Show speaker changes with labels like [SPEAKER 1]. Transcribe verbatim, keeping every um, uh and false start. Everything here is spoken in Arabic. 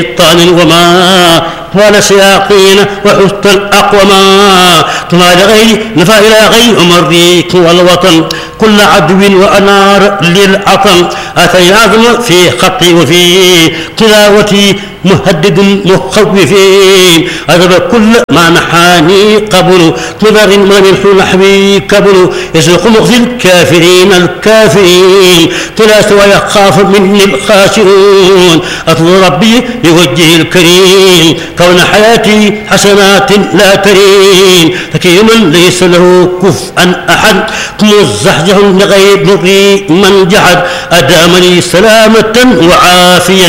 [SPEAKER 1] طعن وما طال سياقين وحسن الأقوما طلع لغير نفى إلى غير مريك والوطن كل عدو وأنار للعطن أتي عظم في خطي وفي تلاوتي مهدد مخوفين أذب كل ما نحاني قبل نظر من نحوي قبل يسلق مخزي الكافرين الكافرين تلاس ويخاف مني الخاسرون أطلب ربي بوجهه الكريم كون حياتي حسنات لا ترين فكيما ليس له كفءا أحد مزحزح لغير نبي من جحد أدامني سلامة وعافيا